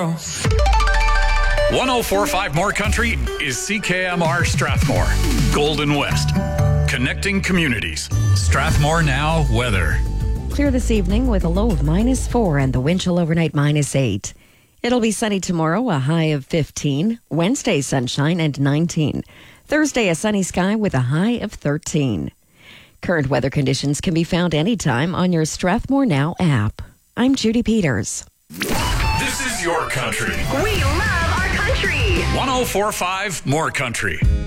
tomorrow. 1045 More Country is CKMR Strathmore, Golden West. Connecting communities. Strathmore Now weather. Clear this evening with a low of -4 and the wind chill overnight -8. It'll be sunny tomorrow, a high of 15. Wednesday, sunshine and 19. Thursday, a sunny sky with a high of 13. Current weather conditions can be found anytime on your Strathmore Now app. I'm Judy Peters. This is your country. We love our country. 1045 More Country.